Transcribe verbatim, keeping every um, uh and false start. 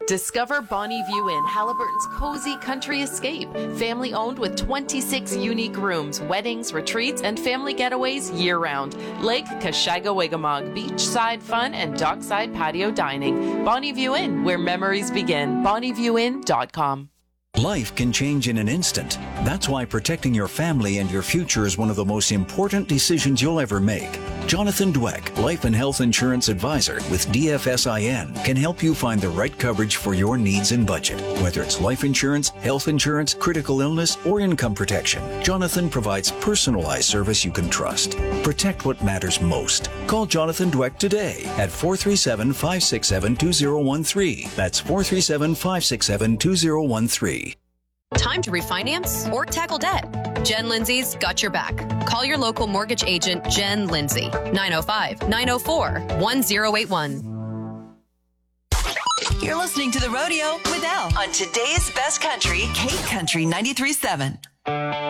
Discover Bonnie View Inn, Halliburton's cozy country escape. Family owned with twenty-six unique rooms, weddings, retreats, and family getaways year-round. Lake Kashiga-Wigamog, beachside fun, and dockside patio dining. Bonnie View Inn, where memories begin. bonnie view inn dot com. Life can change in an instant. That's why protecting your family and your future is one of the most important decisions you'll ever make. Jonathan Dweck, Life and Health Insurance Advisor with D F S I N, can help you find the right coverage for your needs and budget. Whether it's life insurance, health insurance, critical illness, or income protection, Jonathan provides personalized service you can trust. Protect what matters most. Call Jonathan Dweck today at four three seven, five six seven, two zero one three. That's four three seven, five six seven, two zero one three. Time to refinance or tackle debt? Jen Lindsay's got your back. Call your local mortgage agent, Jen Lindsay, nine oh five, nine oh four, one oh eight one. You're listening to The Rodeo with Elle on today's best country, Cape Country ninety-three point seven.